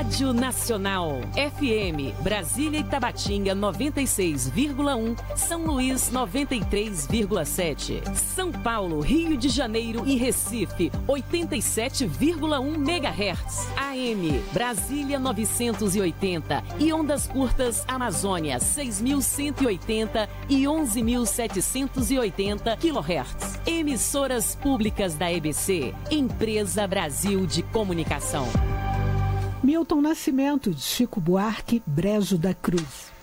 Rádio Nacional. FM, Brasília e Tabatinga 96,1, São Luís 93,7. São Paulo, Rio de Janeiro e Recife 87,1 MHz. AM, Brasília 980 e ondas curtas Amazônia 6.180 e 11.780 kHz. Emissoras públicas da EBC, Empresa Brasil de Comunicação. Milton Nascimento, de Chico Buarque, Brejo da Cruz.